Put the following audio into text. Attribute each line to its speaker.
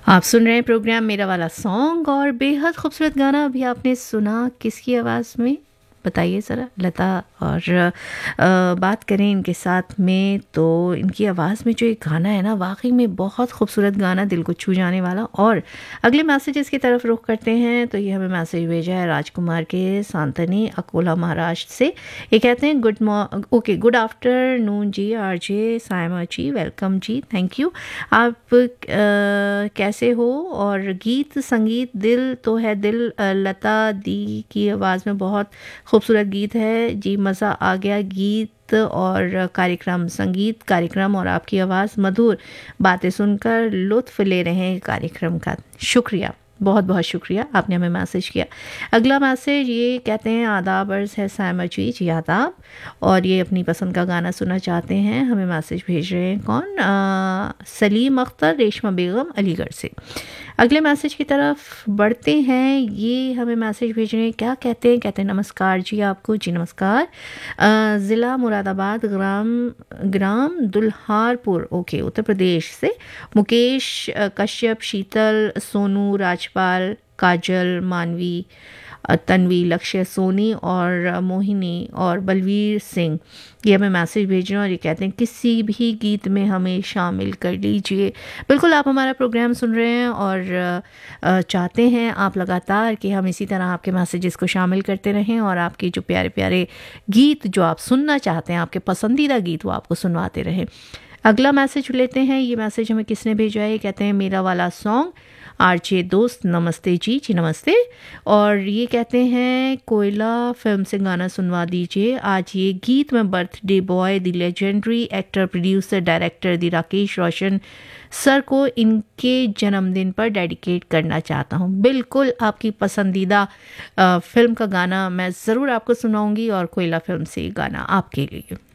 Speaker 1: आप सुन रहे हैं प्रोग्राम मेरा वाला सॉन्ग और बेहद खूबसूरत गाना अभी आपने सुना किसकी आवाज़ में बताइए ज़रा। लता। और बात करें इनके साथ में तो इनकी आवाज़ में जो एक गाना है ना वाकई में बहुत खूबसूरत गाना, दिल को छू जाने वाला। और अगले मैसेजेस की तरफ रुख करते हैं तो ये हमें मैसेज भेजा है राजकुमार के सांतनी अकोला महाराष्ट्र से। ये कहते हैं good afternoon ji RJ Saima ji, welcome ji, thank you. आप कैसे हो? और गीत संगीत दिल तो है दिल, लता दी की आवाज़ में बहुत खूबसूरत गीत है जी, मज़ा आ गया गीत और कार्यक्रम, संगीत कार्यक्रम और आपकी आवाज़ मधुर बातें सुनकर लुत्फ़ ले रहे हैं कार्यक्रम का। शुक्रिया, बहुत बहुत शुक्रिया, आपने हमें मैसेज किया। अगला मैसेज ये कहते हैं आदाब अर्ज़ है सायमा जी आदाब, और ये अपनी पसंद का गाना सुनना चाहते हैं। हमें मैसेज भेज रहे हैं कौन? सलीम अख्तर रेशमा बेगम अलीगढ़ से। अगले मैसेज की तरफ बढ़ते हैं। ये हमें मैसेज भेज रहे हैं, क्या कहते हैं? कहते हैं नमस्कार जी आपको। जी नमस्कार। ज़िला मुरादाबाद, ग्राम दुल्हारपुर, ओके, उत्तर प्रदेश से मुकेश कश्यप, शीतल, सोनू, राजपाल, काजल, मानवी, तन्वी, लक्ष्य, सोनी और मोहिनी और बलवीर सिंह ये हमें मैसेज भेज रहे हैं और ये कहते हैं किसी भी गीत में हमें शामिल कर लीजिए। बिल्कुल, आप हमारा प्रोग्राम सुन रहे हैं और चाहते हैं आप लगातार कि हम इसी तरह आपके मैसेजेस को शामिल करते रहें और आपके जो प्यारे प्यारे गीत जो आप सुनना चाहते हैं, आपके पसंदीदा गीत, वो आपको सुनवाते रहें। अगला मैसेज लेते हैं। ये मैसेज हमें किसने भेजा है? कहते हैं मेरा वाला सॉन्ग आरजे दोस्त, नमस्ते जी नमस्ते। और ये कहते हैं कोयला फिल्म से गाना सुनवा दीजिए। आज ये गीत मैं birthday boy the legendary actor, producer, director the Rakesh Roshan sir को इनके जन्मदिन पर डेडिकेट करना चाहता हूँ। बिल्कुल, आपकी पसंदीदा फिल्म का गाना मैं ज़रूर आपको सुनाऊंगी और कोयला फिल्म से गाना आपके लिए।